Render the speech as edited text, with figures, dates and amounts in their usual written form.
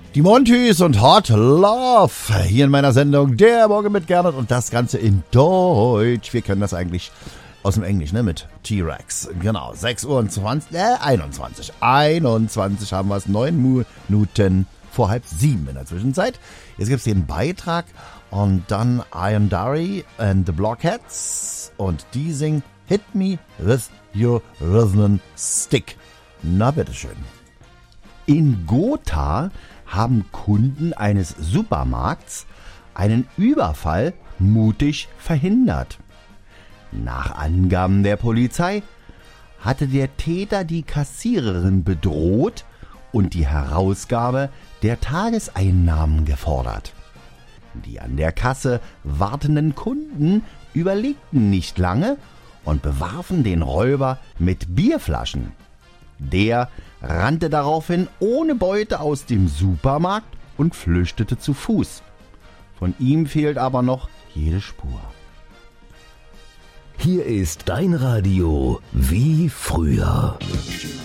Die Montys und Hot Love hier in meiner Sendung Der Morgen mit Gernot und das Ganze in Deutsch. Wir können das eigentlich aus dem Englisch, ne, mit T-Rex. Genau, 6 Uhr und 21 haben wir es, 9 Minuten vor 6:30 in der Zwischenzeit. Jetzt gibt es den Beitrag und dann Ian Dury and the Blockheads und die singen Hit Me With Your Rhythm Stick. Na bitteschön. In Gotha haben Kunden eines Supermarkts einen Überfall mutig verhindert. Nach Angaben der Polizei hatte der Täter die Kassiererin bedroht und die Herausgabe der Tageseinnahmen gefordert. Die an der Kasse wartenden Kunden überlegten nicht lange und bewarfen den Räuber mit Bierflaschen. Der rannte daraufhin ohne Beute aus dem Supermarkt und flüchtete zu Fuß. Von ihm fehlt aber noch jede Spur. Hier ist dein Radio wie früher.